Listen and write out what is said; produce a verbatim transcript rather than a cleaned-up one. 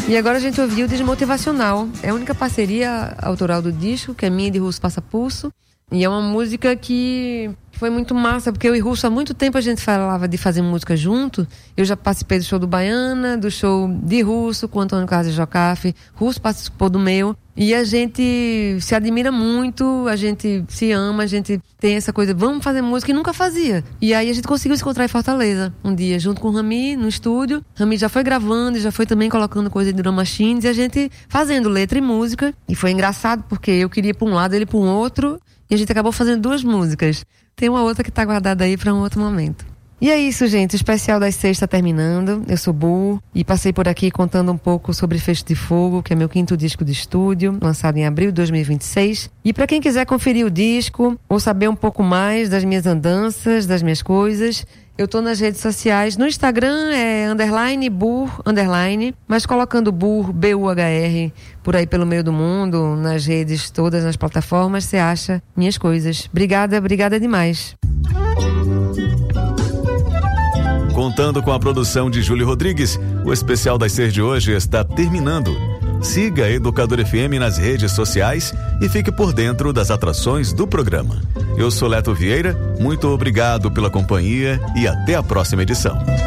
E agora a gente ouviu Desmotivacional. É a única parceria autoral do disco, que é minha e de Russo Passa Pulso. E é uma música que foi muito massa, porque eu e Russo há muito tempo a gente falava de fazer música junto. Eu já participei do show do Baiana, do show de Russo com Antônio Carlos e Jocafe. Russo participou do meu. E a gente se admira muito, a gente se ama, a gente tem essa coisa, vamos fazer música, e nunca fazia. E aí a gente conseguiu se encontrar em Fortaleza um dia, junto com o Rami, no estúdio. Rami já foi gravando, já foi também colocando coisa de drum machines, e a gente fazendo letra e música. E foi engraçado, porque eu queria ir pra um lado, ele pra um outro, e a gente acabou fazendo duas músicas. Tem uma outra que tá guardada aí pra um outro momento. E é isso, gente, o especial das seis está terminando. Eu sou Bu e passei por aqui contando um pouco sobre Fecho de Fogo, que é meu quinto disco de estúdio, lançado em abril de dois mil e vinte e seis. E para quem quiser conferir o disco ou saber um pouco mais das minhas andanças, das minhas coisas, eu tô nas redes sociais. No Instagram é underline Bur, underline, mas colocando Bur, B U H R, por aí pelo meio do mundo, nas redes todas, nas plataformas, você acha minhas coisas. Obrigada, obrigada demais. Contando com a produção de Júlio Rodrigues, o especial das seis de hoje está terminando. Siga a Educador F M nas redes sociais e fique por dentro das atrações do programa. Eu sou Leto Vieira, muito obrigado pela companhia e até a próxima edição.